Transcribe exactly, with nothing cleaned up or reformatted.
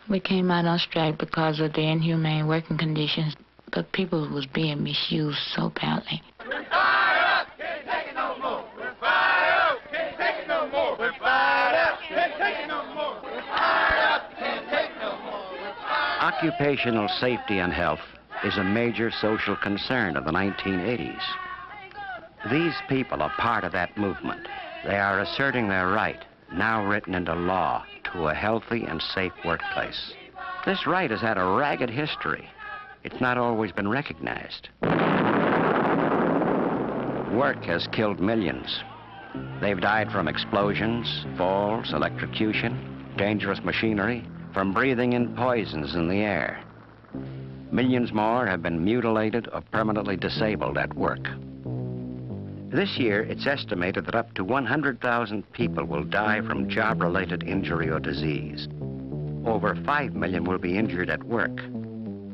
We came out on strike because of the inhumane working conditions, but people was being misused so badly. We're fired up! Can't take it no more! We're fired up! Can't take it no more! We're fired up! Can't take it no more! We're fired up! Can't take it no more! We're fired up! Occupational safety and health is a major social concern of the nineteen eighties. These people are part of that movement. They are asserting their right, now written into law, to a healthy and safe workplace. This right has had a ragged history. It's not always been recognized. Work has killed millions. They've died from explosions, falls, electrocution, dangerous machinery, from breathing in poisons in the air. Millions more have been mutilated or permanently disabled at work. This year, it's estimated that up to one hundred thousand people will die from job-related injury or disease. Over five million will be injured at work.